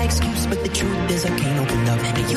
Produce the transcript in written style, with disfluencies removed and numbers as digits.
excuse, but the truth is I can't open up. And